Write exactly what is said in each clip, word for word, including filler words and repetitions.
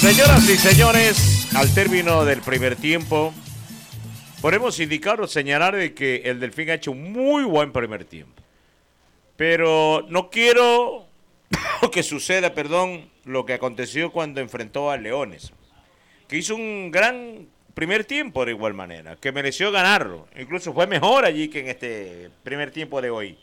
Señoras y señores, al término del primer tiempo, podemos indicar o señalar de que el Delfín ha hecho un muy buen primer tiempo. Pero no quiero que suceda, perdón, lo que aconteció cuando enfrentó a Leones, que hizo un gran primer tiempo de igual manera, que mereció ganarlo. Incluso fue mejor allí que en este primer tiempo de hoy.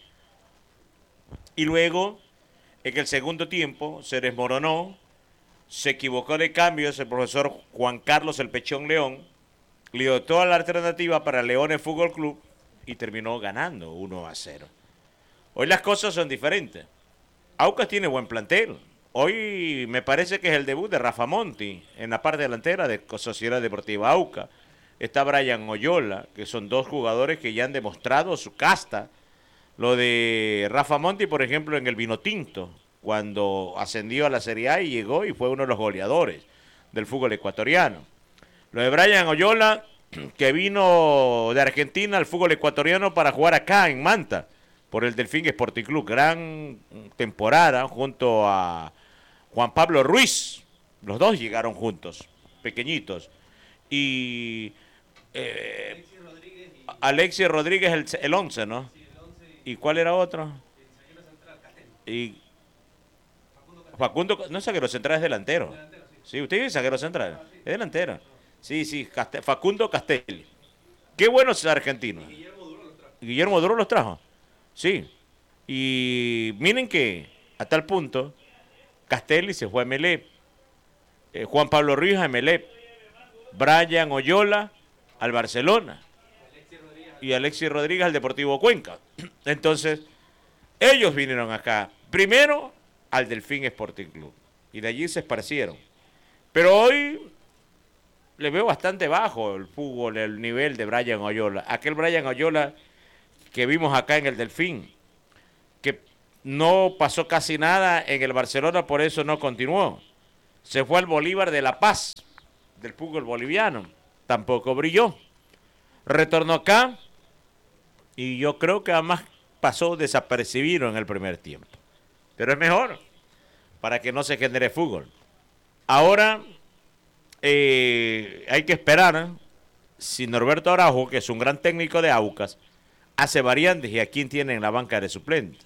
Y luego, en el segundo tiempo, se desmoronó. Se equivocó de cambios el profesor Juan Carlos El Pechón León, le dio toda la alternativa para Leones Fútbol Club y terminó ganando uno a cero. Hoy las cosas son diferentes. Aucas tiene buen plantel. Hoy me parece que es el debut de Rafa Monti en la parte delantera de Sociedad Deportiva Aucas. Está Brian Oyola, que son dos jugadores que ya han demostrado su casta. Lo de Rafa Monti, por ejemplo, en el Vinotinto, cuando ascendió a la Serie A y llegó y fue uno de los goleadores del fútbol ecuatoriano. Lo de Brian Oyola, que vino de Argentina al fútbol ecuatoriano para jugar acá en Manta, por el Delfín Sporting Club. Gran temporada junto a Juan Pablo Ruiz. Los dos llegaron juntos, pequeñitos. Y eh, Alexis Rodríguez, y... Alexis Rodríguez el, el once, ¿no? Sí, el once y... ¿Y cuál era otro? El central, y Facundo, no es zaguero central, es delantero. delantero sí. sí, usted es zaguero central, ah, sí. Es delantero. Sí, sí, Castel, Facundo Castelli. Qué bueno es argentino. Y Guillermo Duró los trajo. Guillermo Duró los trajo. Sí. Y miren que a tal punto, Castelli se fue a Melé, eh, Juan Pablo Ruiz a Melé, Brian Oyola al Barcelona y Alexis Rodríguez al Deportivo Cuenca. Entonces, ellos vinieron acá. Primero al Delfín Sporting Club. Y de allí se esparcieron. Pero hoy le veo bastante bajo el fútbol, el nivel de Brian Oyola. Aquel Brian Oyola que vimos acá en el Delfín, que no pasó casi nada en el Barcelona, por eso no continuó. Se fue al Bolívar de La Paz, del fútbol boliviano. Tampoco brilló. Retornó acá y yo creo que además pasó desapercibido en el primer tiempo. Pero es mejor, para que no se genere fútbol. Ahora eh, hay que esperar, ¿eh? Si Norberto Araujo, que es un gran técnico de Aucas, hace variantes y a quién tiene en la banca de suplente.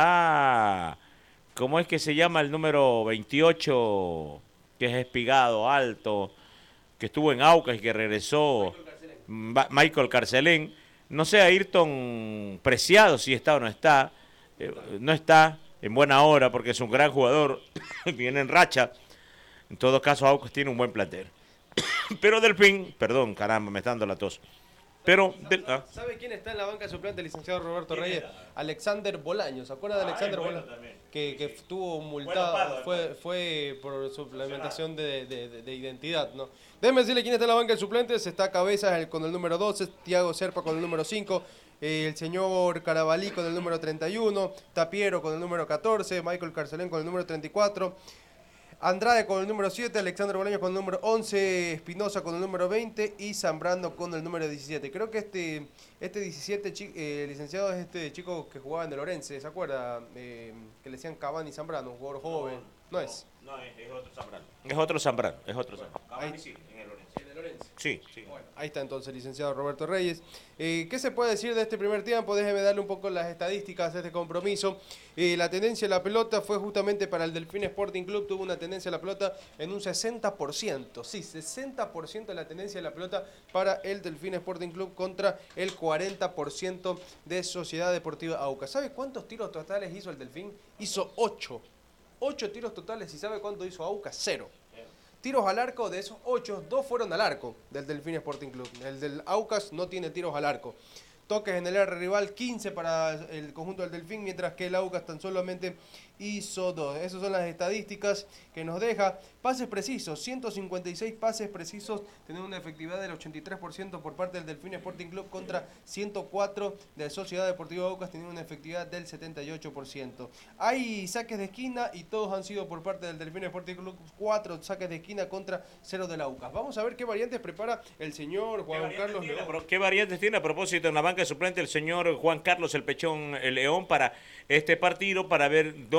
Está, ¿cómo es que se llama el número veintiocho, que es espigado, alto, que estuvo en Aucas y que regresó? Michael Carcelén. Michael Carcelén. No sé, Ayrton Preciado si está o no está. Eh, no está. En buena hora, porque es un gran jugador, viene en racha. En todo caso, Aucas tiene un buen plantel. Pero Delfín, perdón, caramba, me está dando la tos. Pero, ¿Sabe, del, ah. ¿sabe quién está en la banca suplente, el licenciado Roberto Reyes? Alexander Bolaños. ¿Se acuerda de ah, Alexander bueno Bolaños? Que, que estuvo multado, bueno, paro, fue, fue por suplementación de, de, de, de identidad, ¿no? Déjeme decirle quién está en la banca de suplentes. Está Cabezas con el número doce, Tiago Serpa con el número cinco, eh, el señor Carabalí con el número treinta y uno, Tapiero con el número catorce, Michael Carcelén con el número treinta y cuatro, Andrade con el número siete, Alexander Bolaños con el número once, Espinosa con el número veinte y Zambrano con el número diecisiete. Creo que este este diecisiete, eh, licenciado, es este chico que jugaba en el Orense, ¿se acuerda? Eh, que le decían Cavani Zambrano, un jugador joven. No, no es. No, es, es otro Zambrano. Es otro Zambrano, es otro Zambrano. Bueno, Cavani sí, en el Orense. ¿En el Orense? Sí, sí. Bueno, ahí está entonces el licenciado Roberto Reyes. Eh, ¿Qué se puede decir de este primer tiempo? Déjeme darle un poco las estadísticas de este compromiso. Eh, la tendencia de la pelota fue justamente para el Delfín Sporting Club, tuvo una tendencia de la pelota en un sesenta por ciento. Sí, sesenta por ciento de la tendencia de la pelota para el Delfín Sporting Club contra el cuarenta por ciento de Sociedad Deportiva Aucas. ¿Sabe cuántos tiros totales hizo el Delfín? Hizo ocho. ocho tiros totales. ¿Y sabe cuánto hizo Aucas? Cero. Tiros al arco, de esos ocho, dos fueron al arco del Delfín Sporting Club. El del Aucas no tiene tiros al arco. Toques en el área rival, quince para el conjunto del Delfín, mientras que el Aucas tan solamente hizo dos. Esas son las estadísticas que nos deja. Pases precisos, ciento cincuenta y seis pases precisos, teniendo una efectividad del ochenta y tres por ciento por parte del Delfín Sporting Club contra ciento cuatro de Sociedad Deportiva Aucas, teniendo una efectividad del setenta y ocho por ciento. Hay saques de esquina y todos han sido por parte del Delfín Sporting Club, cuatro saques de esquina contra cero del Aucas. Vamos a ver qué variantes prepara el señor Juan Carlos tiene, León. ¿Qué variantes tiene a propósito en la banca de suplente el señor Juan Carlos El Pechón León para este partido, para ver dónde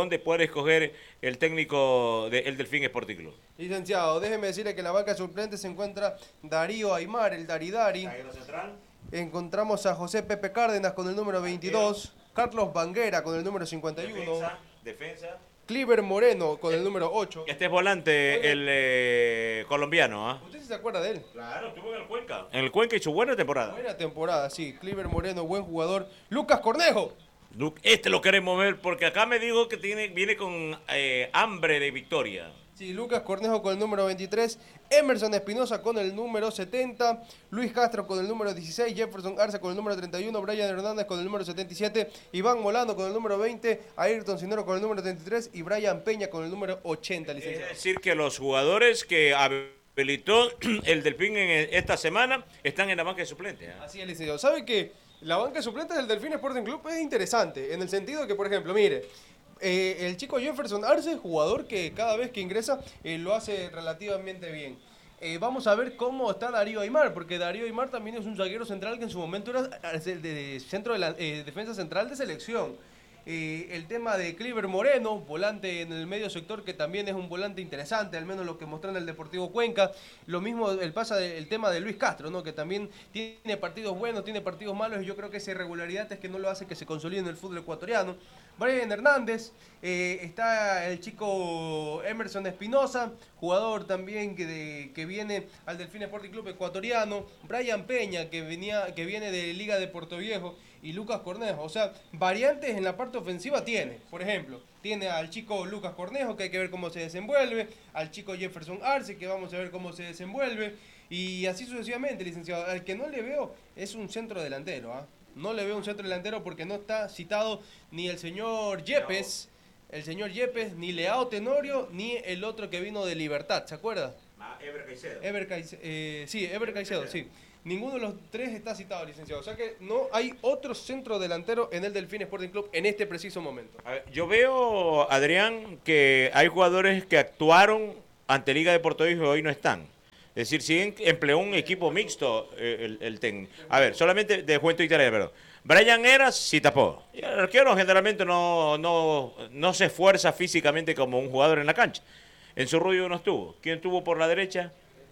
dónde puede escoger el técnico del Delfín Sporting Club. Licenciado, déjeme decirle que en la banca suplente se encuentra Darío Aymar, el Daridari. Zaguero central. Encontramos a José Pepe Cárdenas con el número veintidós, Carlos Banguera con el número cincuenta y uno, Defensa, defensa. Cliver Moreno con el número ocho. Este es volante, Oye. el eh, colombiano. ¿ah? ¿Usted sí se acuerda de él? Claro, estuvo en el Cuenca. En el Cuenca hizo buena temporada. Buena temporada, sí. Cliver Moreno, buen jugador. Lucas Cornejo. Luke, este lo queremos ver porque acá me dijo que tiene, viene con eh, hambre de victoria. Sí, Lucas Cornejo con el número veintitrés, Emerson Espinosa con el número setenta, Luis Castro con el número dieciséis, Jefferson Arce con el número treinta y uno, Brian Hernández con el número setenta y siete, Iván Molano con el número veinte, Ayrton Cinero con el número treinta y tres y Brian Peña con el número ochenta, Es licenciado. decir, que los jugadores que habilitó el Delfín en esta semana están en la banca de suplentes. ¿eh? Así es, licenciado. ¿Sabe que la banca de suplentes del Delfín Sporting Club es interesante? En el sentido de que, por ejemplo, mire... Eh, el chico Jefferson Arce, jugador que cada vez que ingresa eh, lo hace relativamente bien. Eh, vamos a ver cómo está Darío Aymar, porque Darío Aymar también es un zaguero central que en su momento era de, de centro de la eh, defensa central de selección. Eh, el tema de Cliver Moreno, volante en el medio sector, que también es un volante interesante, al menos lo que mostró en el Deportivo Cuenca. Lo mismo el pasa de, el tema de Luis Castro, ¿no? Que también tiene partidos buenos, tiene partidos malos, y yo creo que esa irregularidad es que no lo hace que se consolide en el fútbol ecuatoriano. Brian Hernández, eh, está el chico Emerson Espinosa, jugador también que, de, que viene al Delfín Sporting Club ecuatoriano, Brian Peña, que, venía, que viene de Liga de Puerto Viejo, y Lucas Cornejo. O sea, variantes en la parte ofensiva tiene. Por ejemplo, tiene al chico Lucas Cornejo, que hay que ver cómo se desenvuelve, al chico Jefferson Arce, que vamos a ver cómo se desenvuelve, y así sucesivamente, licenciado. Al que no le veo es un centro delantero, ¿ah? ¿eh? No le veo un centro delantero porque no está citado ni el señor Yepes, el señor Yepes, ni Leao Tenorio, ni el otro que vino de Libertad, ¿se acuerda? Ah, Ever Caicedo. Ever Caicedo, eh, sí, Ever Caicedo, sí. Ninguno de los tres está citado, licenciado. O sea que no hay otro centro delantero en el Delfín Sporting Club en este preciso momento. A ver, yo veo, Adrián, que hay jugadores que actuaron ante Liga de Puerto Rico y hoy no están. Es decir, si empleó un equipo mixto eh, el, el técnico. A ver, solamente de Juventud Italia, perdón. Brian Eras sí tapó. El arquero generalmente no, no, no se esfuerza físicamente como un jugador en la cancha. En su rollo no estuvo. ¿Quién estuvo por la derecha?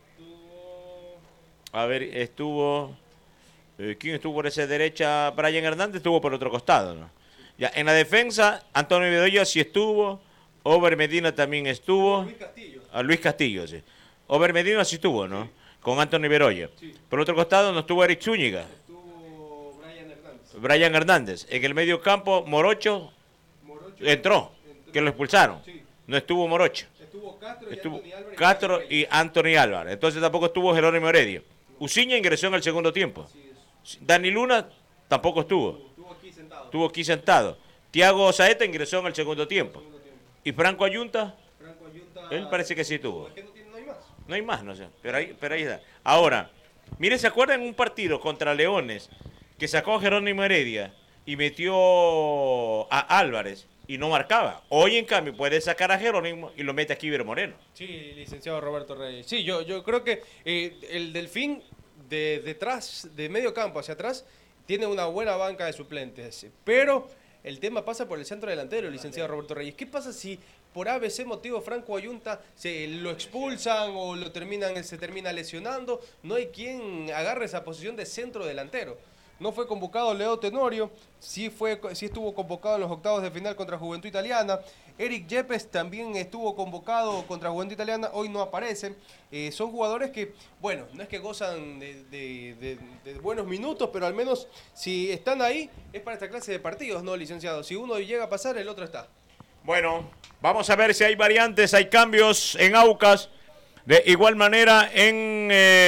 A ver, estuvo... Eh, ¿Quién estuvo por esa derecha? Brian Hernández estuvo por el otro costado, ¿no? Ya, en la defensa, Antonio Bedoya sí estuvo. Ober Medina también estuvo. Luis Castillo. A Luis Castillo, sí. Ober Medina sí estuvo, ¿no? Sí. Con Antonio Bedoya. Sí. Por el otro costado no estuvo Eric Zúñiga. Estuvo Brian Hernández. Brian Hernández. En el medio campo, Morocho, Morocho entró, entró, que lo expulsaron. Sí. No estuvo Morocho. Estuvo Castro y estuvo Anthony Álvarez. Castro y Anthony Álvarez. Entonces tampoco estuvo Jerónimo Heredia. Uciña ingresó en el segundo tiempo. Dani Luna tampoco estuvo. Estuvo aquí sentado. Estuvo aquí sentado. Tiago Saeta ingresó en el segundo tiempo. El segundo tiempo. ¿Y Franco Ayunta? Franco Ayunta. Él parece que sí estuvo. Es que no, tiene, no hay más. No hay más, no sé. Pero ahí, pero ahí está. Ahora, mire, ¿se acuerdan un partido contra Leones que sacó a Jerónimo Heredia y metió a Álvarez y no marcaba? Hoy, en cambio, puede sacar a Jerónimo y lo mete a Cliver Moreno. Sí, licenciado Roberto Reyes. Sí, yo, yo creo que eh, el Delfín, de detrás, de medio campo hacia atrás, tiene una buena banca de suplentes. Pero el tema pasa por el centro delantero, licenciado Roberto Reyes. ¿Qué pasa si por A B C motivo Franco Ayunta se lo expulsan o lo terminan, se termina lesionando? No hay quien agarre esa posición de centro delantero. No fue convocado Leo Tenorio, sí, fue, sí estuvo convocado en los octavos de final contra Juventud Italiana. Eric Yepes también estuvo convocado contra Juventud Italiana, hoy no aparece. Eh, son jugadores que, bueno, no es que gozan de, de, de, de buenos minutos, pero al menos si están ahí es para esta clase de partidos, ¿no, licenciado? Si uno llega a pasar, el otro está. Bueno, vamos a ver si hay variantes, hay cambios en Aucas. De igual manera en...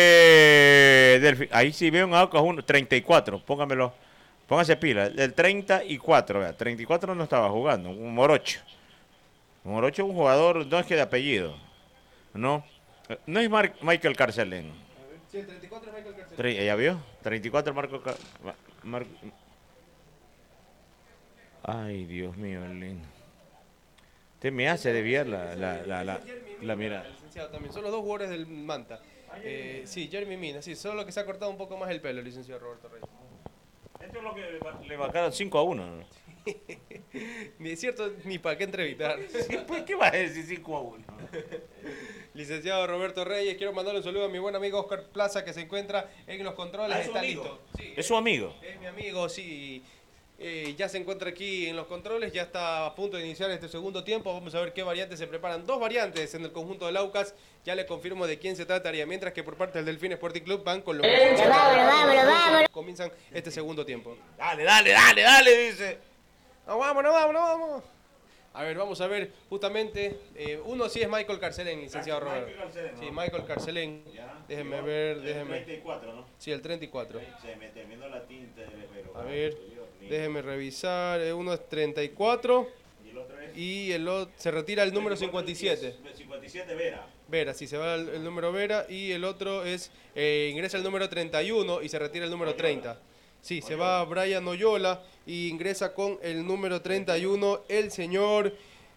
Eh, del, ahí sí veo en Aucas uno, treinta y cuatro, póngamelo, póngase pila, del treinta y cuatro, vea, treinta y cuatro no estaba jugando, un Morocho. Un Morocho es un jugador, no es que de apellido, ¿no? No es Mar, Michael Carcelén. Sí, el treinta y cuatro es Michael Carcelén. ¿Ya vio? treinta y cuatro Marco... Mar, ay, Dios mío, lindo. Usted me hace desviar la, la, la, la, la mirada. También son los dos jugadores del Manta. Eh, sí, Jeremy Mina, sí, solo que se ha cortado un poco más el pelo, licenciado Roberto Reyes. Esto es lo que le marcaron cinco a uno, ¿no? Ni es cierto, ni para qué entrevistar. Sí, pues, ¿qué vas a decir cinco a uno? Licenciado Roberto Reyes, quiero mandarle un saludo a mi buen amigo Oscar Plaza, que se encuentra en los controles. Ah, ¿es su está amigo? listo. Sí, ¿Es su amigo? Es mi amigo, sí. Eh, ya se encuentra aquí en los controles, ya está a punto de iniciar este segundo tiempo. Vamos a ver qué variantes se preparan. Dos variantes en el conjunto del Aucas. Ya le confirmo de quién se trataría. Mientras que por parte del Delfín Sporting Club van con los... Eh, vámonos, vámonos, vámonos. Comienzan este segundo tiempo. Dale, dale, dale, dale, dice. No, vámonos, vámonos, vámonos. A ver, vamos a ver justamente. Eh, uno sí es Michael Carcelén, licenciado Michael Robert. Carcelén, ¿no? Sí, Michael Carcelén. Ya, Déjenme sí, ver, el déjenme. treinta y cuatro, ¿no? Sí, el treinta y cuatro. Se me terminó la tinta del pero. A ver, déjenme revisar. Eh, Uno es treinta y cuatro. Y el otro es. Y el otro se retira el número cincuenta y siete. cincuenta y siete Vera. Vera, sí, se va el, el número Vera. Y el otro es, eh, ingresa el número treinta y uno y se retira el número treinta. Sí, se va Brian Oyola y ingresa con el número treinta y uno el señor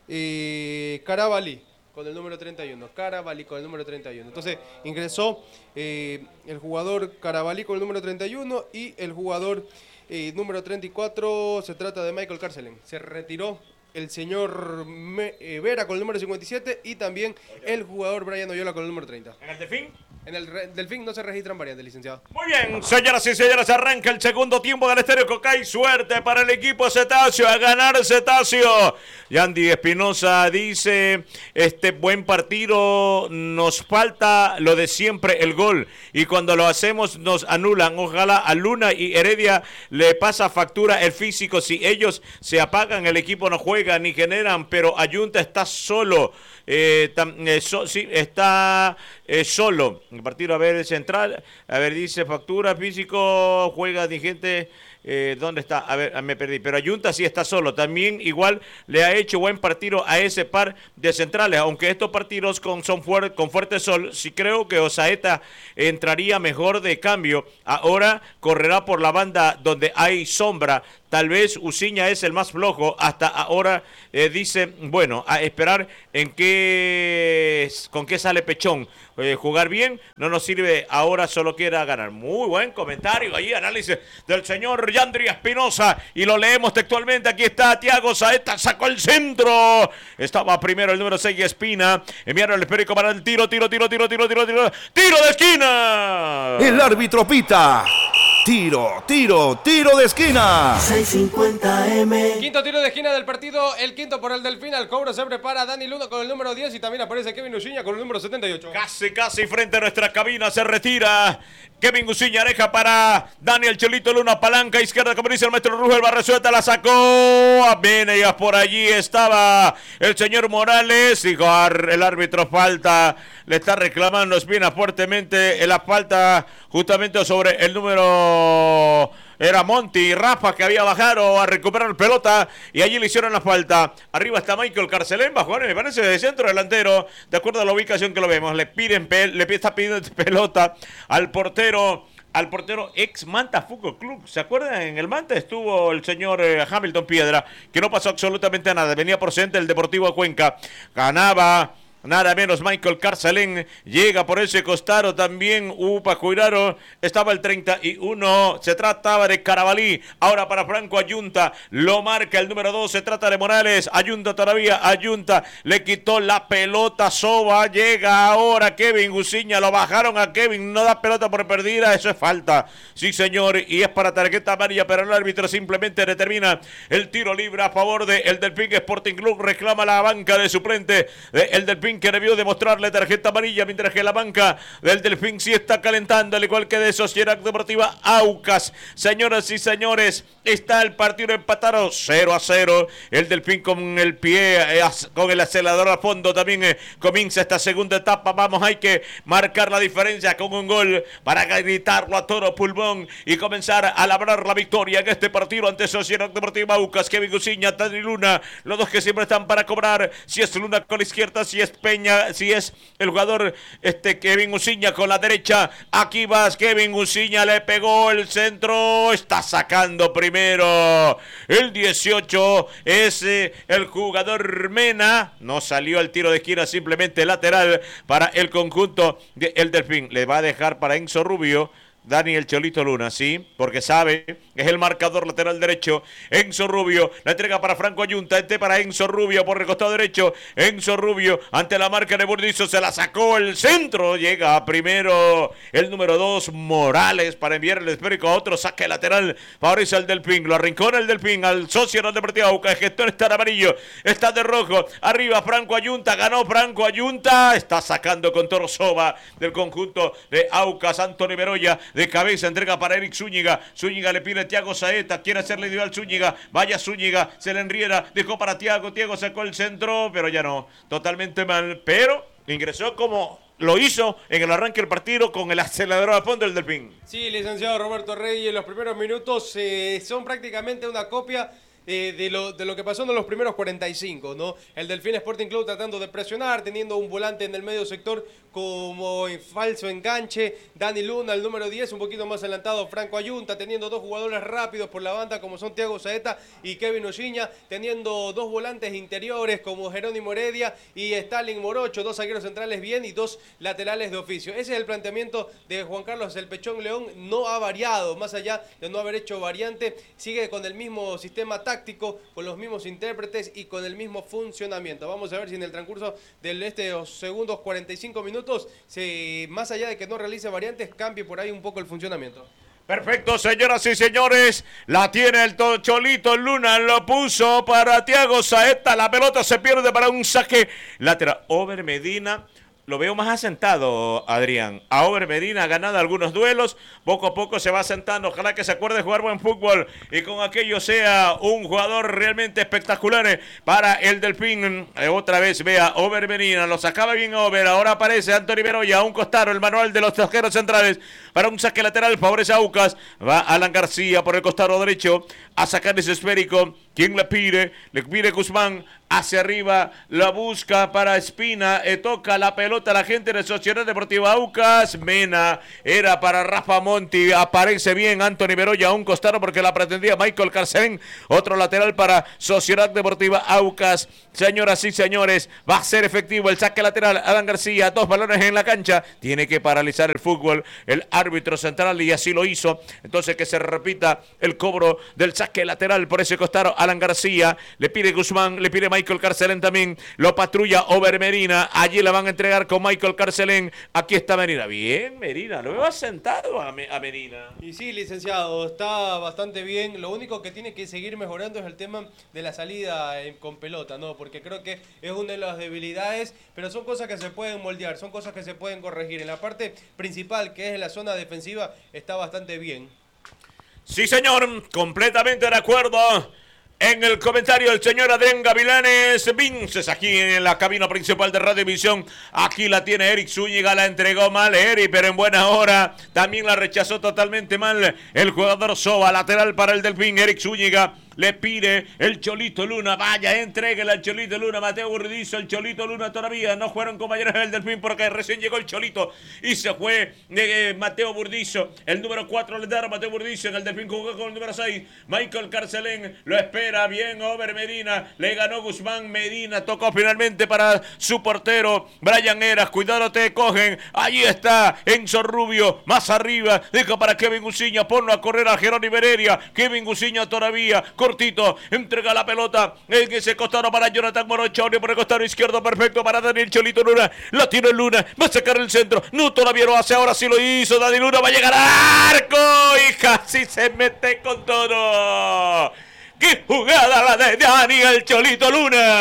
eh, Carabalí, con el número treinta y uno. Carabalí con el número treinta y uno. Entonces ingresó eh, el jugador Carabalí con el número treinta y uno y el jugador eh, número treinta y cuatro se trata de Michael Carcelén. Se retiró el señor Me, eh, Vera con el número cincuenta y siete y también el jugador Brian Oyola con el número treinta. ¿En el Delfín? En el re, Delfín no se registran variantes, licenciado. Muy bien, señoras y señores, arranca el segundo tiempo del Estéreo Cocay. Suerte para el equipo Cetáceo, a ganar Cetáceo. Yandy Espinosa dice, este buen partido, nos falta lo de siempre, el gol. Y cuando lo hacemos nos anulan. Ojalá a Luna y Heredia le pasa factura el físico. Si ellos se apagan, el equipo no juega ni generan, pero Ayunta está solo. Eh, tam, eh, so, sí, está eh, solo. El partido, a ver, el central, a ver, dice factura, físico, juega dirigente. Eh, ¿Dónde está? A ver, me perdí. Pero Ayunta sí está solo. También igual le ha hecho buen partido a ese par de centrales. Aunque estos partidos con, son fuer con fuerte sol, sí creo que Osaeta entraría mejor de cambio. Ahora correrá por la banda donde hay sombra. Tal vez Uciña es el más flojo. Hasta ahora eh, dice, bueno, a esperar en qué, con qué sale Pechón. Eh, jugar bien no nos sirve, ahora solo quiera ganar. Muy buen comentario ahí, análisis del señor Yandri Espinosa. Y lo leemos textualmente. Aquí está Tiago Saeta, sacó el centro. Estaba primero el número seis, Espina. Enviaron el esférico para el tiro, tiro, tiro, tiro, tiro, tiro, tiro. ¡Tiro de esquina! El árbitro pita. Tiro, tiro, tiro de esquina. seiscientos cincuenta eme. Quinto tiro de esquina del partido, el quinto por el Delfín. Al cobro se prepara Dani Luna con el número diez y también aparece Kevin Uciña con el número setenta y ocho. Casi, casi frente a nuestra cabina se retira Kevin Uciña, deja para Daniel Chelito Luna, palanca izquierda, como dice el maestro Rugel Barresueta, la sacó a Venegas, por allí estaba el señor Morales, y el árbitro falta, le está reclamando Espina fuertemente la falta justamente sobre el número... Era Monty y Rafa que había bajado a recuperar pelota y allí le hicieron la falta. Arriba está Michael Carcelén, va a jugar, me parece, de centro delantero, de acuerdo a la ubicación que lo vemos. Le piden, le está pidiendo pelota al portero, al portero ex Manta Fútbol Club. ¿Se acuerdan? En el Manta estuvo el señor eh, Hamilton Piedra, que no pasó absolutamente nada. Venía procedente del Deportivo de Cuenca. Ganaba... Nada menos Michael Carcelén, llega por ese costado también Upa Cuiraro, estaba el treinta y uno, se trataba de Carabalí, ahora para Franco Ayunta, lo marca el número dos, se trata de Morales, Ayunta todavía, Ayunta, le quitó la pelota, Soba, llega ahora Kevin Uciña, lo bajaron a Kevin, no da pelota por perdida, eso es falta, sí señor, y es para tarjeta amarilla, pero el árbitro simplemente determina el tiro libre a favor de el Delfín Sporting Club, reclama la banca de suplente de el Delfín, que debió demostrarle tarjeta amarilla, mientras que la banca del Delfín sí está calentando, al igual que de Sociedad Deportiva Aucas. Señoras y señores, está el partido empatado cero a cero. El Delfín con el pie, eh, con el acelerador a fondo también eh, comienza esta segunda etapa. Vamos, hay que marcar la diferencia con un gol para gritarlo a todo pulmón y comenzar a labrar la victoria en este partido ante Sociedad Deportiva Aucas. Kevin Uciña, Dani Luna, los dos que siempre están para cobrar. Si es Luna con la izquierda, si es Peña, si es el jugador este Kevin Uciña con la derecha. Aquí vas, Kevin Uciña, le pegó el centro, está sacando primero el dieciocho, es eh, el jugador Mena, no salió el tiro de esquina, simplemente lateral para el conjunto del Delfín. Le va a dejar para Enzo Rubio. Dani el Cholito Luna, sí, porque sabe que es el marcador lateral derecho. Enzo Rubio, la entrega para Franco Ayunta, este para Enzo Rubio por el costado derecho. Enzo Rubio ante la marca de Burdizo, se la sacó el centro. Llega primero el número dos, Morales, para enviar el esférico a otro saque lateral. Favorece al Delfín, lo arrincona el Delfín al Sociedad Deportiva Aucas. El gestor está de amarillo, está de rojo. Arriba Franco Ayunta, ganó Franco Ayunta, está sacando con Toro Soba del conjunto de Aucas. Antonio Beroya de cabeza, entrega para Eric Zúñiga. Zúñiga le pide a Thiago Saeta, quiere hacerle individual Zúñiga. Vaya Zúñiga, se le enriera, dejó para Thiago. Thiago sacó el centro, pero ya no, totalmente mal. Pero ingresó como lo hizo en el arranque del partido con el acelerador a fondo del Delfín. Sí, licenciado Roberto Reyes, los primeros minutos eh, son prácticamente una copia Eh, de, lo, de lo que pasó en los primeros cuarenta y cinco, ¿no? El Delfín Sporting Club tratando de presionar, teniendo un volante en el medio sector como en falso enganche, Dani Luna, el número diez, un poquito más adelantado Franco Ayunta, teniendo dos jugadores rápidos por la banda como son Thiago Saeta y Kevin Ochiña, teniendo dos volantes interiores como Jerónimo Heredia y Stalin Morocho, dos zagueros centrales bien y dos laterales de oficio. Ese es el planteamiento de Juan Carlos El Pechón León, no ha variado, más allá de no haber hecho variante, sigue con el mismo sistema táctico, con los mismos intérpretes y con el mismo funcionamiento. Vamos a ver si en el transcurso de estos segundos cuarenta y cinco minutos, se, más allá de que no realice variantes, cambie por ahí un poco el funcionamiento. Perfecto, señoras y señores, la tiene el Cholito Luna, lo puso para Thiago Saeta, la pelota se pierde para un saque lateral. Over Medina, lo veo más asentado, Adrián. A Over Medina ha ganado algunos duelos, poco a poco se va asentando, ojalá que se acuerde de jugar buen fútbol y con aquello sea un jugador realmente espectacular para el Delfín. Eh, otra vez, vea, Over Medina, lo sacaba bien Over, ahora aparece Antonio Beroya, a un costado, el manual de los zagueros centrales, para un saque lateral, favorece a Aucas, va Alan García por el costado derecho, a sacar ese esférico, ¿quién le pide? Le pide Guzmán, hacia arriba, la busca para Espina, eh, toca la pelota la gente de Sociedad Deportiva Aucas, Mena, era para Rafa Monti, aparece bien Anthony Beroya a un costado porque la pretendía Michael Carcelén, otro lateral para Sociedad Deportiva Aucas. Señoras y señores, va a ser efectivo el saque lateral, Alan García, dos balones en la cancha, tiene que paralizar el fútbol, el árbitro central y así lo hizo, entonces que se repita el cobro del saque lateral por ese costado, Alan García, le pide Guzmán, le pide Michael Carcelén también, lo patrulla Over Medina, allí la van a entregar con Michael Carcelén, aquí está Medina, bien Medina, lo veo asentado a, a Medina. Y sí, licenciado, está bastante bien, lo único que tiene que seguir mejorando es el tema de la salida en, con pelota, ¿no? Porque creo que es una de las debilidades, pero son cosas que se pueden moldear, son cosas que se pueden corregir. En la parte principal, que es la zona defensiva, está bastante bien. Sí, señor, completamente de acuerdo. En el comentario del señor Adrián Gavilanes Vinces, aquí en la cabina principal de Radio Visión. Aquí la tiene Eric Zúñiga, la entregó mal Eric, pero en buena hora. También la rechazó totalmente mal el jugador Soba, lateral para el Delfín. Eric Zúñiga le pide el Cholito Luna, vaya, entréguele al Cholito Luna, Mateo Burdizo, el Cholito Luna todavía, no fueron compañeros del Delfín porque recién llegó el Cholito y se fue de eh, Mateo Burdizo, el número cuatro le dieron Mateo Burdizo, en el Delfín jugó con el número seis, Michael Carcelén, lo espera bien Over Medina, le ganó Guzmán, Medina tocó finalmente para su portero, Brian Eras, cuidado te cogen, allí está Enzo Rubio, más arriba, deja para Kevin Gusiña, ponlo a correr a Jerónimo Heredia, Kevin Gusiña todavía, cortito, entrega la pelota en ese costado para Jonathan Morocho, por el costado izquierdo, perfecto para Daniel Cholito Luna, la tiene Luna, va a sacar el centro, no todavía lo hace, ahora sí lo hizo, Dani Luna va a llegar al arco y casi se mete con todo. ¡Qué jugada la de Daniel Cholito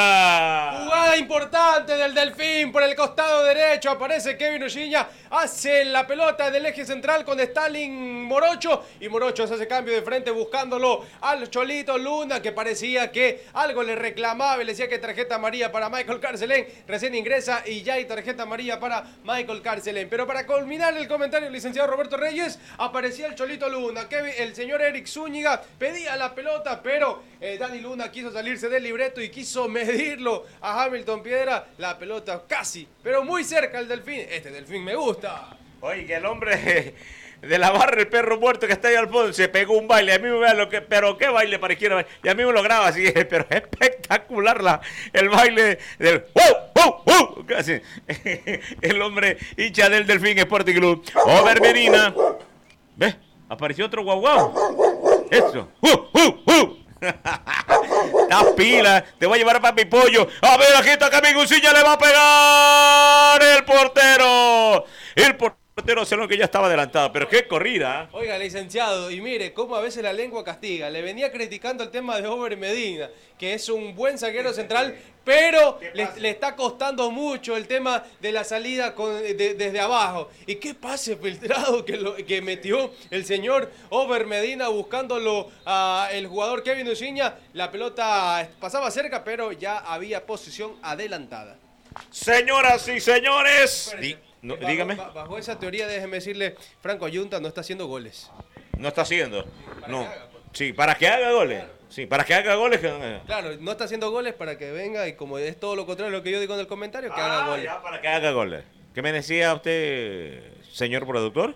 Luna! Jugada importante del Delfín por el costado derecho. Aparece Kevin Ochiña. Hace la pelota del eje central con Stalin Morocho. Y Morocho se hace cambio de frente buscándolo al Cholito Luna, que parecía que algo le reclamaba y le decía que tarjeta amarilla para Michael Carcelén. Recién ingresa y ya hay tarjeta amarilla para Michael Carcelén. Pero para culminar el comentario, el licenciado Roberto Reyes, aparecía el Cholito Luna. Kevin, el señor Eric Zúñiga pedía la pelota, pero Eh, Dani Luna quiso salirse del libreto y quiso medirlo a Hamilton Piedra. La pelota casi, pero muy cerca el Delfín. Este Delfín me gusta. Oye, que el hombre de la barra, el perro muerto que está ahí al fondo, se pegó un baile. A mí me vea lo que, pero qué baile para izquierda. Y a mí me lo graba así, pero es espectacular la, el baile del ¡wow! ¡wow! ¡wow! Casi. El hombre hincha del Delfín Sporting Club. Over Medina. ¿Ves? Apareció otro guau guau. Eso. ¡Uh, uh, uh! Las pilas, te voy a llevar para mi pollo. A ver, aquí está Camigucilla, le va a pegar el portero. El portero se lo que ya estaba adelantado, pero qué corrida. Oiga, licenciado, y mire cómo a veces la lengua castiga. Le venía criticando el tema de Over Medina, que es un buen zaguero central, pero le, le está costando mucho el tema de la salida con, de, desde abajo. ¿Y qué pase filtrado que, lo, que metió el señor Over Medina buscándolo a el jugador Kevin Uciña? La pelota pasaba cerca, pero ya había posición adelantada. Señoras y señores, Di, no, bajo, dígame. Bajo esa teoría, déjeme decirle, Franco Ayunta no está haciendo goles. No está haciendo. Para No. que haga, pues. Sí, para que haga goles. Sí, para que haga goles. Que... Claro, no está haciendo goles para que venga y como es todo lo contrario a lo que yo digo en el comentario, que haga Ah, goles. ya, para que haga goles. ¿Qué me decía usted, señor productor?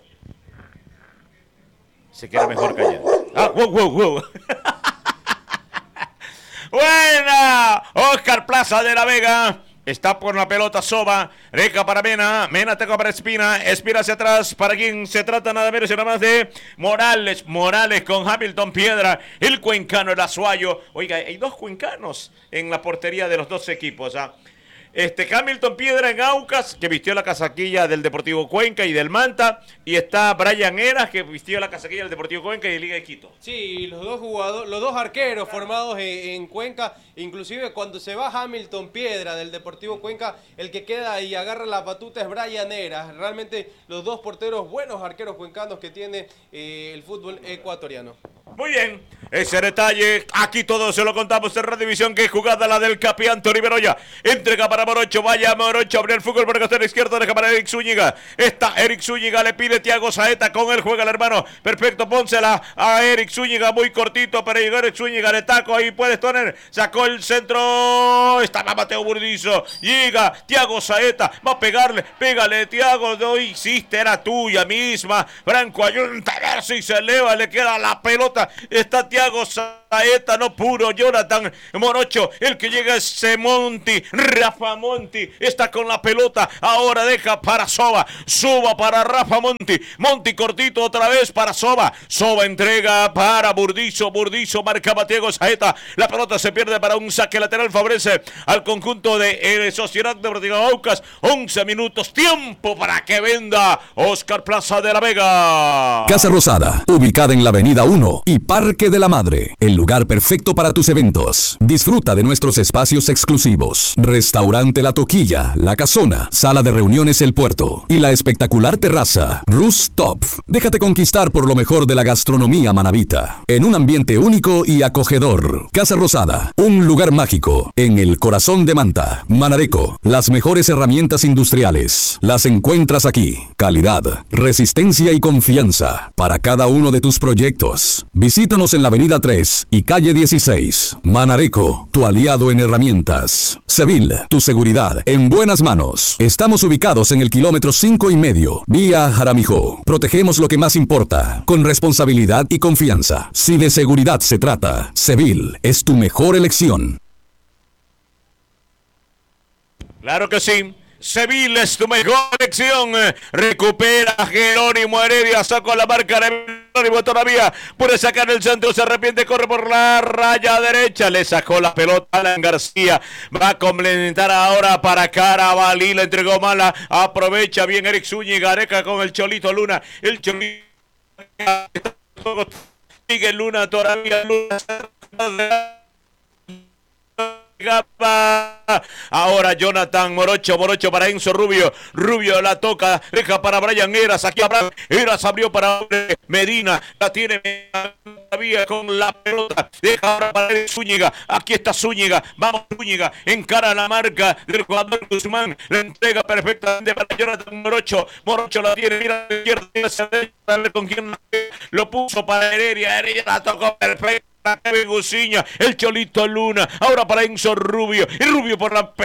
Se queda mejor callado. Ah, wow, wow, wow. Buena. Oscar Plaza de la Vega. Está por la pelota Soba, Reca para Mena, Mena toca para Espina, Espina hacia atrás, para quien se trata nada menos y nada más de Morales, Morales con Hamilton Piedra, el cuencano, el azuayo. Oiga, hay dos cuencanos en la portería de los dos equipos, ¿ah? Este Hamilton Piedra en Aucas, que vistió la casaquilla del Deportivo Cuenca y del Manta, y está Brian Eras, que vistió la casaquilla del Deportivo Cuenca y de Liga de Quito. Sí, los dos jugadores, los dos arqueros formados en, en Cuenca, inclusive cuando se va Hamilton Piedra del Deportivo Cuenca, el que queda y agarra la batuta es Brian Eras. Realmente los dos porteros, buenos arqueros cuencanos que tiene eh, el fútbol ecuatoriano. Muy bien, ese detalle, aquí todo se lo contamos en Redivisión, que es jugada la del Capi Anthony Beroya, entrega para Morocho, vaya Morocho, abre el fútbol por el costado izquierdo, deja para Eric Zúñiga, está Eric Zúñiga, le pide Thiago Saeta, con él juega el hermano, perfecto, pónsela a Eric Zúñiga, muy cortito para llegar Eric Zúñiga, de taco, ahí puedes poner, sacó el centro, estaba Mateo Burdizo, llega Thiago Saeta, va a pegarle, pégale Thiago, no hiciste, era tuya misma, Franco Ayunta, a ver si se eleva, le queda la pelota, está Thiago Saeta, no puro, Jonathan Morocho, el que llega es Monti, Rafa Monti, está con la pelota, ahora deja para Soba, Soba para Rafa Monti, Monti cortito otra vez para Soba, Soba entrega para Burdizo, Burdizo marcaba Thiago Saeta, la pelota se pierde para un saque lateral, favorece al conjunto de eh, Sociedad Deportiva Aucas, once minutos, tiempo para que venda Oscar Plaza de la Vega. Casa Rosada, ubicada en la avenida uno y Parque de la Madre, el lugar perfecto para tus eventos. Disfruta de nuestros espacios exclusivos. Restaurante La Toquilla, La Casona, Sala de Reuniones El Puerto y la espectacular terraza Rooftop. Déjate conquistar por lo mejor de la gastronomía manabita, en un ambiente único y acogedor. Casa Rosada, un lugar mágico en el corazón de Manta. Manareco, las mejores herramientas industriales las encuentras aquí. Calidad, resistencia y confianza para cada uno de tus proyectos. Visítanos en la avenida tres y calle dieciséis. Manareco, tu aliado en herramientas. Sevil, tu seguridad en buenas manos. Estamos ubicados en el kilómetro cinco y medio, vía Jaramijó. Protegemos lo que más importa, con responsabilidad y confianza. Si de seguridad se trata, Sevil es tu mejor elección. Claro que sí. Sevilla es tu mejor elección. Recupera Jerónimo Heredia. Sacó la marca de Jerónimo todavía. Puede sacar el centro. Se arrepiente. Corre por la raya derecha. Le sacó la pelota a Alan García. Va a complementar ahora para Carabalí. Le entregó mala. Aprovecha bien Eric Zúñiga. Areca con el Cholito Luna. El Cholito. Sigue Luna todavía. Luna. Ahora Jonathan Morocho, Morocho para Enzo Rubio, Rubio la toca, deja para Brian Eras, aquí Abraham, Eras abrió para Medina, la tiene todavía con la pelota, deja ahora para Zúñiga, aquí está Zúñiga, vamos Zúñiga, encara la marca del jugador Guzmán, la entrega perfectamente para Jonathan Morocho, Morocho la tiene, mira a la izquierda, hacia la derecha, con quien lo puso para Heredia, Heredia la tocó perfecta. Kevin Uciña, el Cholito Luna, ahora para Enzo Rubio, y Rubio por la pelota,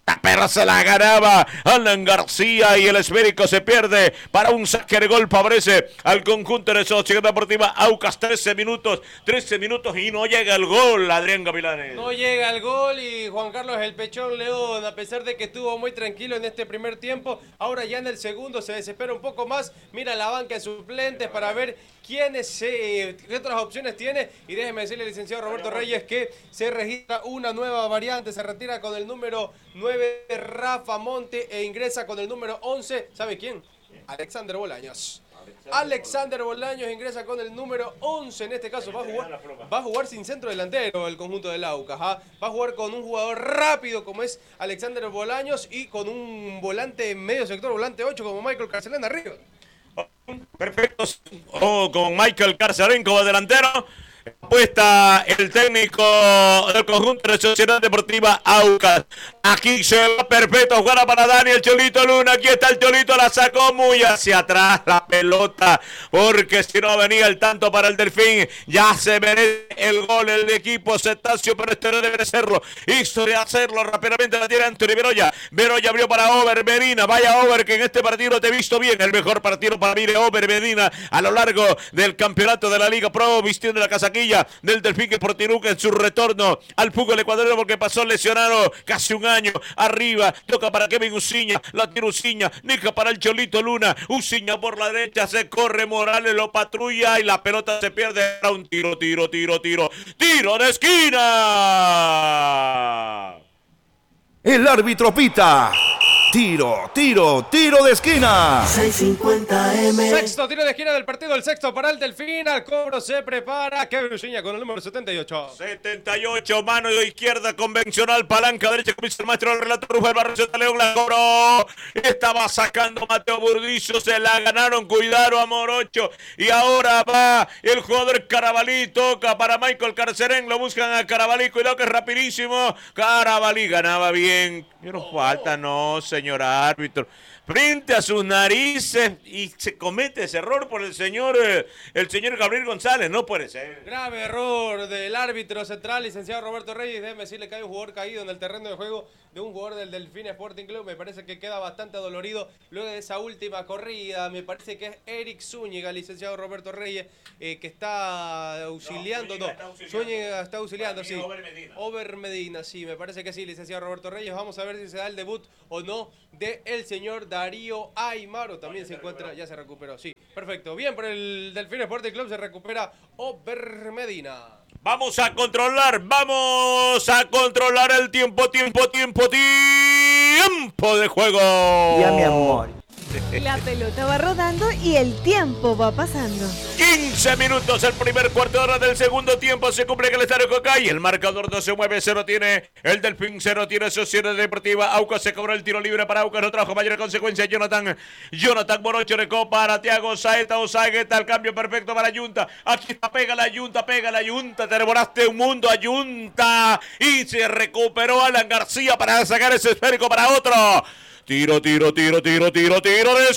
pero se la ganaba Alan García y el esférico se pierde para un saque de gol. Favorece al conjunto de Sociedad Deportiva Aucas. trece minutos, trece minutos y no llega el gol, Adrián Gavilanes. No llega el gol y Juan Carlos el Pechón León, a pesar de que estuvo muy tranquilo en este primer tiempo, ahora ya en el segundo se desespera un poco más, mira la banca de suplentes para ver quiénes, eh, qué otras opciones tiene, y déjeme decirle al licenciado Roberto Reyes que se registra una nueva variante, se retira con el número nueve Rafa Monte e ingresa con el número once, ¿sabe quién? Alexander Bolaños. Alexander Bolaños ingresa con el número once, en este caso va a jugar, va a jugar sin centro delantero el conjunto del Aucas, ¿ah? Va a jugar con un jugador rápido como es Alexander Bolaños y con un volante medio sector, volante ocho como Michael Carcelén arriba. Perfecto, oh, con Michael Carcelén como delantero. Apuesta el técnico del conjunto de Sociedad Deportiva Aucas. Aquí se va perfecto, jugará para Daniel Cholito Luna. Aquí está el Cholito, la sacó muy hacia atrás la pelota, porque si no venía el tanto para el Delfín. Ya se merece el gol el equipo cetáceo, pero este no debe de serlo. Hizo de hacerlo rápidamente, la tiene Anthony Beroya. Beroya abrió para Over Medina. Vaya Over, que en este partido te he visto bien. El mejor partido para mí de Over Medina a lo largo del campeonato de la Liga Pro, vistiendo la casaquilla del Delfín Sporting en su retorno al fútbol ecuatoriano, porque pasó lesionado casi un año. Arriba, toca para Kevin Uciña, la tira Uciña, Nica para el Cholito Luna, Uciña por la derecha, se corre Morales, lo patrulla y la pelota se pierde. Un tiro, tiro, tiro, tiro, tiro de esquina. El árbitro pita. Tiro, tiro, tiro de esquina. seiscientos cincuenta eme. Sexto tiro de esquina del partido, el sexto para el Delfín. Al cobro se prepara Kevin Uciña con el número setenta y ocho. setenta y ocho, mano de izquierda convencional, palanca derecha, como dice el maestro del relator Rufel Barrocheta León, la cobró. Estaba sacando Mateo Burdizo, se la ganaron, cuidaron a Morocho. Y ahora va el jugador Carabalí, toca para Michael Carcerén, lo buscan a Carabalí, cuidado que es rapidísimo. Carabalí ganaba bien, pero falta, no, señor árbitro, frente a sus narices, y se comete ese error por el señor eh, el señor Gabriel González. No puede ser. Grave error del árbitro central, licenciado Roberto Reyes. Déjeme decirle que hay un jugador caído en el terreno de juego de un jugador del Delfín Sporting Club. Me parece que queda bastante dolorido luego de esa última corrida. Me parece que es Eric Zúñiga, licenciado Roberto Reyes, eh, que está auxiliando. No, Zúñiga, no, está, auxiliando. Zúñiga está auxiliando, sí. Over Medina. Over Medina, sí, me parece que sí, licenciado Roberto Reyes. Vamos a ver si se da el debut o no de el señor Darío Aymaro. También se encuentra, ya se recuperó, sí, perfecto. Bien, por el Delfín Sporting Club se recupera Over Medina. Vamos a controlar, vamos a controlar el tiempo, tiempo, tiempo, tiempo de juego. Ya, mi amor. La pelota va rodando y el tiempo va pasando. quince minutos, el primer cuarto de hora del segundo tiempo. Se cumple en el estadio Cocay. El marcador no se mueve, cero tiene el Delfín, cero tiene Sociedad Deportiva Aucas. Se cobró el tiro libre para Aucas, no trajo mayor consecuencia. Jonathan, Jonathan Morocho recó para Thiago Saeta. Osagueta, el cambio perfecto para Yunta. Aquí está, pega la Yunta, pega la Yunta. Te devoraste un mundo a Yunta. Y se recuperó Alan García para sacar ese esférico para otro. Tiro, tiro, tiro, tiro, tiro, tiro de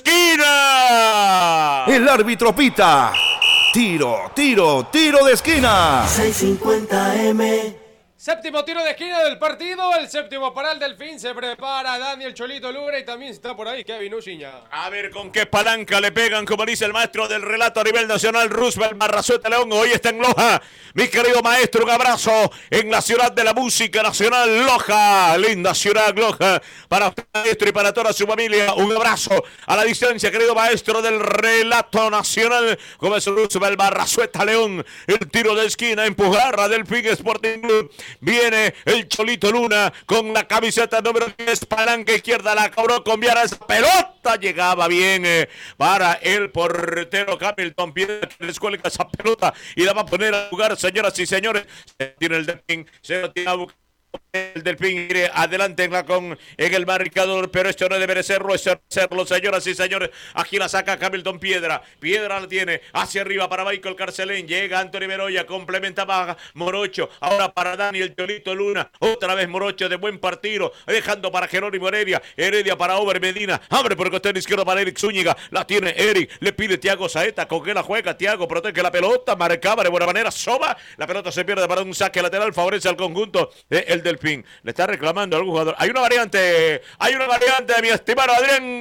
esquina. El árbitro pita. Tiro, tiro, tiro de esquina. seiscientos cincuenta eme. Séptimo tiro de esquina del partido, el séptimo para el Delfín, se prepara Daniel Cholito Luna y también está por ahí Kevin Uciña. A ver con qué palanca le pegan, como dice el maestro del relato a nivel nacional, Roosevelt Barrazueta León. Hoy está en Loja, mi querido maestro, un abrazo en la ciudad de la música nacional, Loja, linda ciudad Loja, para usted maestro y para toda su familia, un abrazo a la distancia, querido maestro del relato nacional, como es Roosevelt Barrazueta León. El tiro de esquina, empujar a Delfín Sporting Club. Viene el Cholito Luna con la camiseta número diez, palanca izquierda, la cobró con Viara, esa pelota llegaba bien eh, para el portero Hamilton Piedra, que les cuelga esa pelota y la va a poner a jugar, señoras y señores. Se tiene el Delfín, se lo tiene a buscar. El Delfín iré adelante en, la con, en el marcador, pero esto no debe serlo, es serlo, señoras y señores. Aquí la saca Hamilton Piedra, Piedra la tiene hacia arriba para Michael Carcelén, llega Anthony Beroya, complementa para Morocho, ahora para Daniel Cholito Luna, otra vez Morocho de buen partido, dejando para Jerónimo Heredia, Heredia para Over Medina, abre por el costado izquierdo para Eric Zúñiga, la tiene Eric, le pide Thiago Saeta, con que la juega Thiago, protege la pelota, marcaba de buena manera, Soba, la pelota se pierde para un saque lateral, favorece al conjunto eh, el Delfín Delfín. Le está reclamando a algún jugador. Hay una variante, hay una variante de mi estimado Adrián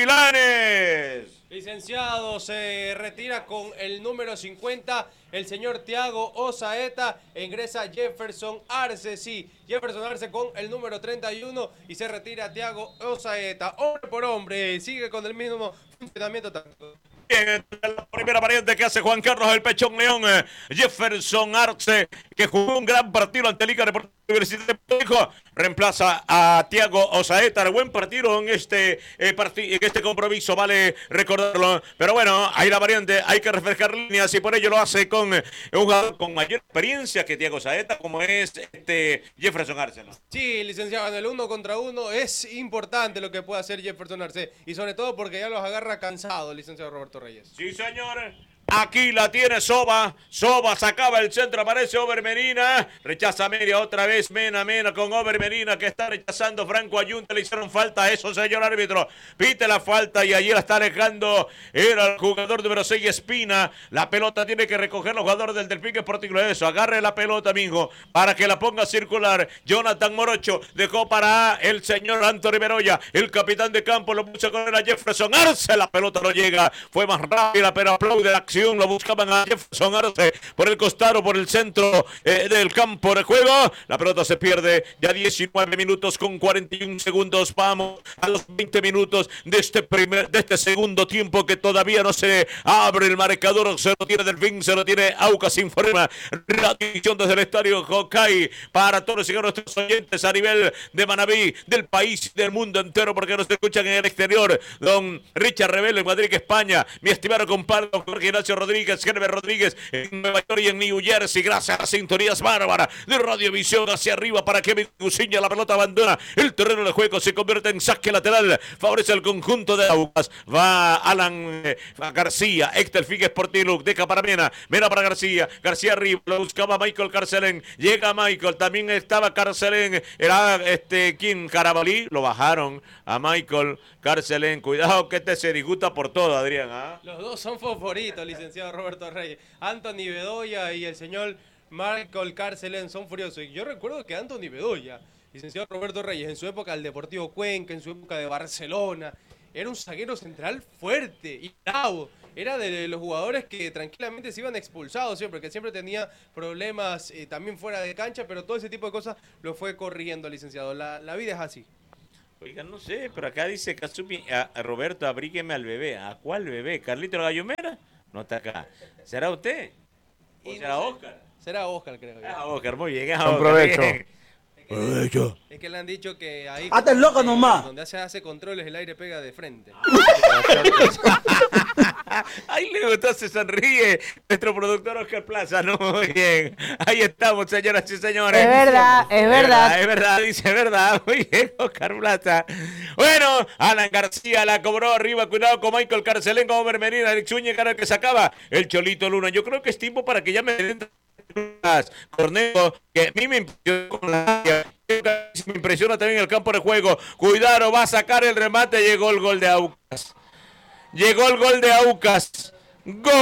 Gavilanes. Licenciado, se retira con el número cincuenta el señor Tiago Osaeta e ingresa Jefferson Arce. Sí, Jefferson Arce con el número treinta y uno y se retira Tiago Osaeta. Hombre por hombre, sigue con el mismo funcionamiento táctico. Bien, la primera variante que hace Juan Carlos el Pechón León, eh, Jefferson Arce, que jugó un gran partido ante Liga Deportiva Universidad de Puerto, reemplaza a Tiago Osaeta. Buen partido en este, eh, partid en este compromiso, vale recordarlo. Pero bueno, hay la variante, hay que refrescar líneas y por ello lo hace con eh, un jugador con mayor experiencia que Tiago Osaeta, como es este Jefferson Arce, ¿no? Sí, licenciado, en el uno contra uno es importante lo que puede hacer Jefferson Arce y sobre todo porque ya los agarra cansados, licenciado Roberto Reyes. Sí, señor. Aquí la tiene Soba. Soba sacaba el centro, aparece Ober Medina. Rechaza media otra vez. Mena, Mena con Ober Medina que está rechazando. Franco Ayunta, le hicieron falta a eso, señor árbitro. Pite la falta y allí la está alejando. Era el jugador número seis, Espina. La pelota tiene que recoger los jugadores del Delfín Sporting Club. Eso, agarre la pelota, mijo, para que la ponga a circular. Jonathan Morocho dejó para el señor Anthony Beroya. El capitán de campo lo puso con él a Jefferson Arce. La pelota no llega. Fue más rápida, pero aplaude la acción. Lo buscaban a Jefferson Arce por el costado, por el centro eh, del campo de juego. La pelota se pierde ya diecinueve minutos con cuarenta y un segundos. Vamos a los veinte minutos de este primer, de este segundo tiempo que todavía no se abre el marcador. Se lo tiene Delfín, se lo tiene Aucas, informa la división desde el estadio Hokkaido para todos y nuestros oyentes a nivel de Manabí, del país y del mundo entero, porque nos escuchan en el exterior. Don Richard Rebelo en Madrid, España. Mi estimado compadre Jorge Ignacio Rodríguez, Gerber Rodríguez en Nueva York y en New Jersey. Gracias a las sintonías bárbaras de Radiovisión hacia arriba para Kevin Guciña. La pelota abandona el terreno de juego, se convierte en saque lateral, favorece al conjunto de Aucas. Va Alan eh, García, ex Delfín Sporting Club, deja para Mena, Mena para García, García arriba, lo buscaba Michael Carcelén, llega Michael, también estaba Carcelén, era este, ¿quién? Carabalí, lo bajaron a Michael Carcelén. Cuidado que este se disgusta por todo, Adrián, ¿ah? Los dos son favoritos, licenciado Roberto Reyes. Anthony Bedoya y el señor Michael Carcelén son furiosos. Y yo recuerdo que Anthony Bedoya, licenciado Roberto Reyes, en su época del Deportivo Cuenca, en su época de Barcelona, era un zaguero central fuerte y bravo. Era de los jugadores que tranquilamente se iban expulsados siempre, que siempre tenía problemas eh, también fuera de cancha, pero todo ese tipo de cosas lo fue corrigiendo, licenciado. La, la vida es así. Oiga, no sé, pero acá dice Kazumi, a, a Roberto, abrígueme al bebé. ¿A cuál bebé? ¿Carlito la Gallomera? No está acá. ¿Será usted? ¿O será no sé, Oscar? Será Oscar, creo yo. Ah, Oscar, muy bien. Ah, Con Oscar, provecho. bien. Provecho. Es que le han dicho que ahí... ¡Hasta el loco nomás! Donde se hace controles, el aire pega de frente. Ahí le gustó, se sonríe nuestro productor Oscar Plaza. No, muy bien. Ahí estamos, señoras y señores. Es verdad, es verdad. Es verdad, dice, es verdad. Muy bien, Oscar Plaza. Bueno, Alan García la cobró arriba. Cuidado con Michael Carcelén, como Mermerina, Alex Zúñiga, era el que sacaba el Cholito Luna. Yo creo que es tiempo para que ya me den Cornejo, que a mí me impresiona, me impresiona también el campo de juego. Cuidado, va a sacar el remate. Llegó el gol de Aucas. Llegó el gol de Aucas. Gol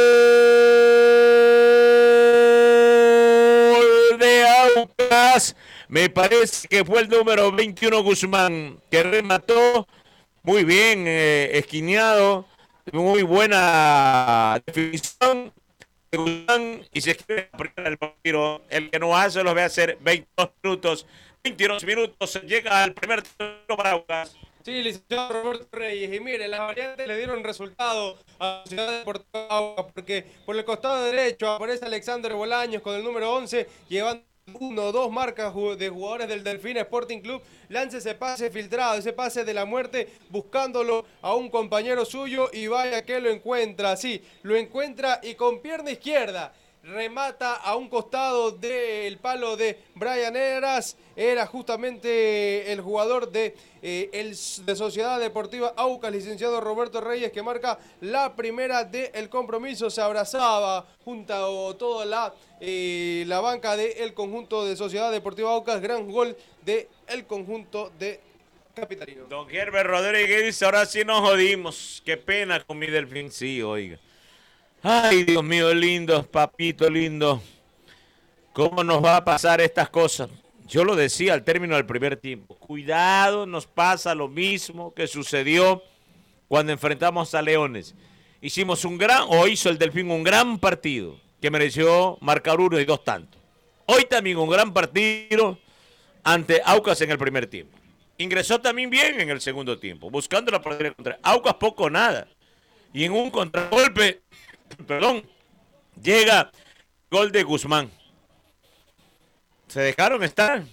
de Aucas. Me parece que fue el número veintiuno Guzmán, que remató muy bien, eh, esquineado. Muy buena definición. Y se escribe el partido. El que no hace los ve a hacer veintidós minutos. veintidós minutos. Llega al primer tiro para Aucas. Sí, licenciado Roberto Reyes. Y mire, las variantes le dieron resultado a la Ciudad Deportiva Aucas, porque por el costado derecho aparece Alexander Bolaños con el número once, llevando uno o dos marcas de jugadores del Delfín Sporting Club. Lanza ese pase filtrado, ese pase de la muerte, buscándolo a un compañero suyo, y vaya que lo encuentra. Sí, lo encuentra y con pierna izquierda remata a un costado del palo de Brian Eras. Era justamente el jugador de, eh, el, de Sociedad Deportiva Aucas, licenciado Roberto Reyes, que marca la primera del compromiso. Se abrazaba junto a toda la, eh, la banca del conjunto de Sociedad Deportiva Aucas. Gran gol del conjunto de capitalino. Don Gerber Rodríguez, ahora sí nos jodimos. Qué pena con mi Delfín, sí, oiga. Ay, Dios mío, lindo, papito lindo. ¿Cómo nos va a pasar estas cosas? yo lo decía al término del primer tiempo, cuidado, nos pasa lo mismo que sucedió cuando enfrentamos a Leones. Hicimos un gran, o hizo el Delfín un gran partido, que mereció marcar uno y dos tantos. Hoy también un gran partido ante Aucas en el primer tiempo. Ingresó también bien en el segundo tiempo, buscando la partida contra Aucas poco o nada. Y en un contragolpe, perdón, llega gol de Guzmán. Se dejaron estar.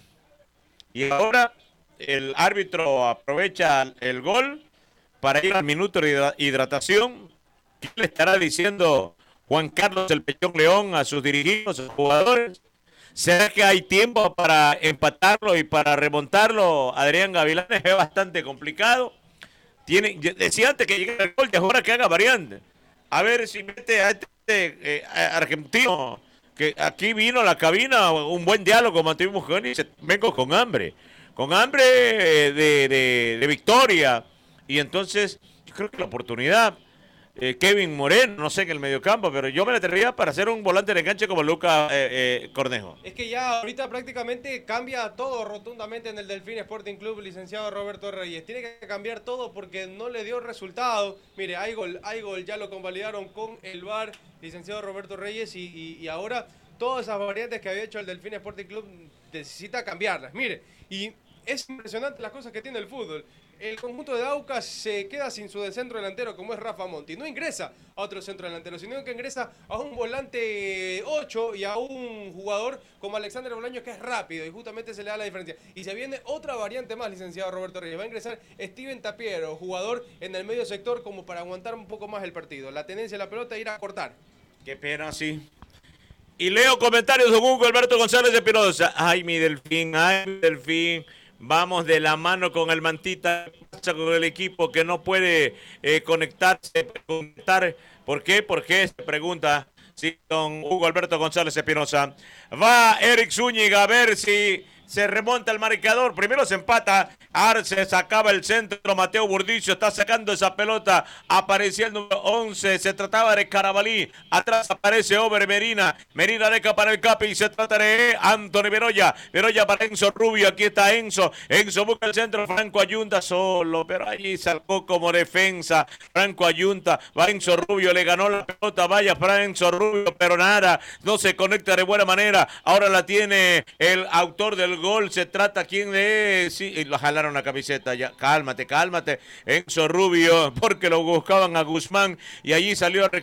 Y ahora el árbitro aprovecha el gol para ir al minuto de hidratación. ¿Qué le estará diciendo Juan Carlos el Pechón León a sus dirigidos, a sus jugadores? ¿Será que hay tiempo para empatarlo y para remontarlo? Adrián Gavilanes es bastante complicado. Tiene, decía antes que llegue el gol, de ahora que haga variante. A ver si mete a este eh, argentino, que aquí vino a la cabina, un buen diálogo mantuvimos con él y dice, vengo con hambre. Con hambre de, de, de victoria. Y entonces, yo creo que la oportunidad... Eh, Kevin Moreno, no sé, en el mediocampo, pero yo me la atrevería para hacer un volante de enganche como Luca eh, eh, Cornejo. Es que ya ahorita prácticamente cambia todo rotundamente en el Delfín Sporting Club, licenciado Roberto Reyes. Tiene que cambiar todo porque no le dio resultado. Mire, hay gol, hay gol, ya lo convalidaron con el V A R, licenciado Roberto Reyes, y, y, y ahora todas esas variantes que había hecho el Delfín Sporting Club necesita cambiarlas. Mire, y es impresionante las cosas que tiene el fútbol. El conjunto de Aucas se queda sin su centro delantero, como es Rafa Monti. No ingresa a otro centro delantero, sino que ingresa a un volante ocho y a un jugador como Alexander Bolaños, que es rápido, y justamente se le da la diferencia. Y se viene otra variante más, licenciado Roberto Reyes. Va a ingresar Steven Tapiero, jugador en el medio sector, como para aguantar un poco más el partido. La tendencia de la pelota es ir a cortar. Qué pena, sí. Y leo comentarios de Hugo Alberto González de Espinosa. Ay, mi Delfín, ay, mi Delfín. Vamos de la mano con el Mantita, con el equipo que no puede eh, conectarse, conectar. ¿Por qué? ¿Por qué? Se pregunta, sí, don Hugo Alberto González Espinosa. Va Eric Zúñiga a ver si se remonta el marcador. Primero se empata. Arce sacaba el centro. Mateo Burdicio está sacando esa pelota. Aparecía el número once. Se trataba de Carabalí. Atrás aparece Over Merina. Merina deca para el Capi. Se trata de Anthony Beroya. Beroya para Enzo Rubio. Aquí está Enzo. Enzo busca el centro. Franco Ayunta solo. Pero allí salcó como defensa. Franco Ayunta. Va Enzo Rubio. Le ganó la pelota. Vaya para Enzo Rubio. Pero nada. No se conecta de buena manera. Ahora la tiene el autor del gol. Se trata quién es. Sí, lo jalaron la camiseta. Ya, cálmate, cálmate. Enzo Rubio, porque lo buscaban a Guzmán y allí salió a